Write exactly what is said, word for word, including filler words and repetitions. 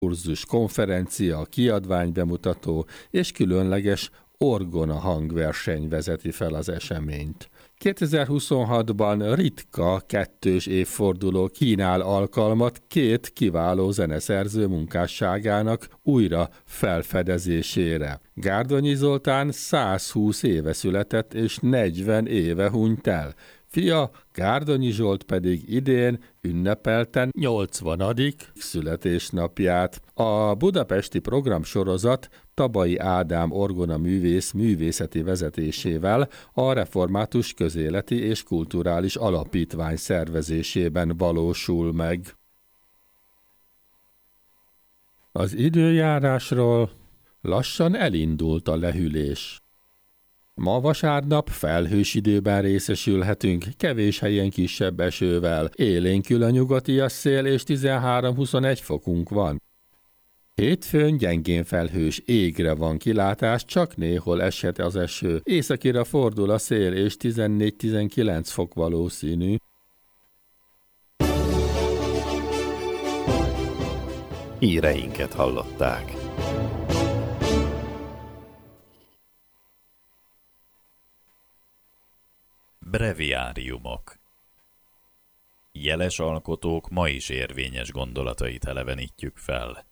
kurzus, konferencia, kiadványbemutató és különleges orgona hangverseny vezeti fel az eseményt. kétezer-huszonhatban ritka kettős évforduló kínál alkalmat két kiváló zeneszerző munkásságának újra felfedezésére. Gárdonyi Zoltán százhúsz éve született és negyven éve hunyt el. Fia, Gárdonyi Zsolt pedig idén ünnepelte nyolcvanadik születésnapját. A budapesti programsorozat Tabai Ádám orgonaművész művészeti vezetésével a Református Közéleti és Kulturális Alapítvány szervezésében valósul meg. Az időjárásról lassan elindult a lehűlés. Ma vasárnap felhős időben részesülhetünk, kevés helyen kisebb esővel, élénkül a nyugatias szél és tizenhárom-huszonegy fokunk van. Hétfőn gyengén felhős égre van kilátás, csak néhol eshet az eső, északira fordul a szél és tizennégy-tizenkilenc fok valószínű. Híreinket hallották. Breviáriumok. Jeles alkotók ma is érvényes gondolatait elevenítjük fel.